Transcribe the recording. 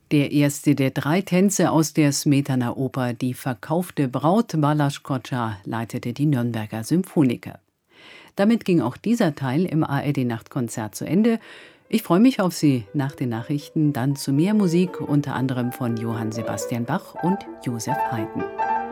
Der erste der 3 Tänze aus der Smetana-Oper »Die verkaufte Braut«, Balázs Kocsa, leitete die Nürnberger Symphoniker. Damit ging auch dieser Teil im ARD-Nachtkonzert zu Ende. Ich freue mich auf Sie nach den Nachrichten, dann zu mehr Musik, unter anderem von Johann Sebastian Bach und Joseph Haydn.